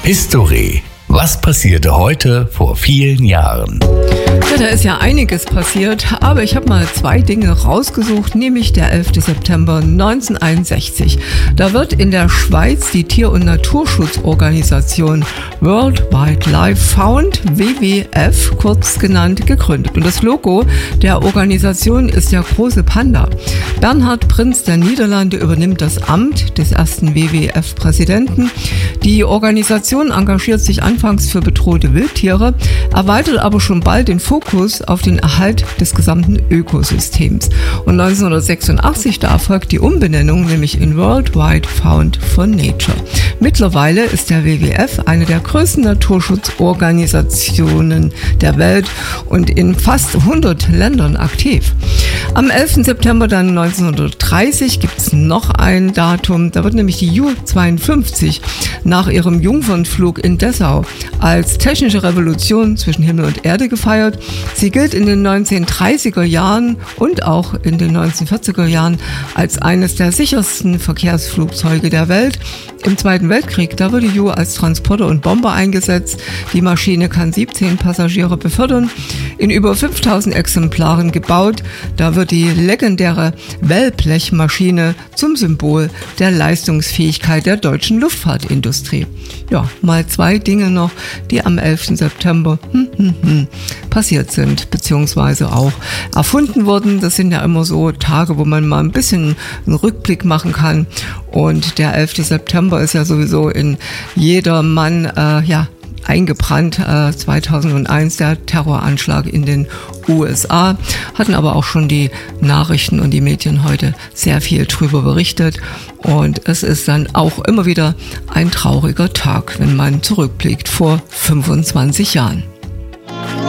History. Was passierte heute vor vielen Jahren? Ja, da ist ja einiges passiert, aber ich habe mal 2 Dinge rausgesucht, nämlich der 11. September 1961. Da wird in der Schweiz die Tier- und Naturschutzorganisation World Wildlife Fund, WWF kurz genannt, gegründet. Und das Logo der Organisation ist der große Panda. Bernhard Prinz der Niederlande übernimmt das Amt des ersten WWF-Präsidenten. Die Organisation engagiert sich anfangs für bedrohte Wildtiere, erweitert aber schon bald den Fokus auf den Erhalt des gesamten Ökosystems. Und 1986 da erfolgt die Umbenennung, nämlich in Worldwide Fund for Nature. Mittlerweile ist der WWF eine der größten Naturschutzorganisationen der Welt und in fast 100 Ländern aktiv. Am 11. September dann 1930 gibt es noch ein Datum, da wird nämlich die Ju-52 nach ihrem Jungfernflug in Dessau als technische Revolution zwischen Himmel und Erde gefeiert. Sie gilt in den 1930er Jahren und auch in den 1940er Jahren als eines der sichersten Verkehrsflugzeuge der Welt. Im Zweiten Weltkrieg, da wird die Ju als Transporter und Bomber eingesetzt. Die Maschine kann 17 Passagiere befördern. In über 5000 Exemplaren gebaut. Da wird die legendäre Wellblechmaschine zum Symbol der Leistungsfähigkeit der deutschen Luftfahrtindustrie. Ja, mal 2 Dinge noch, die am 11. September passiert sind, beziehungsweise auch erfunden wurden. Das sind ja immer so Tage, wo man mal ein bisschen einen Rückblick machen kann. Und der 11. September ist ja sowieso in jedermann eingebrannt. 2001 der Terroranschlag in den USA. Hatten aber auch schon die Nachrichten und die Medien heute sehr viel drüber berichtet. Und es ist dann auch immer wieder ein trauriger Tag, wenn man zurückblickt vor 25 Jahren.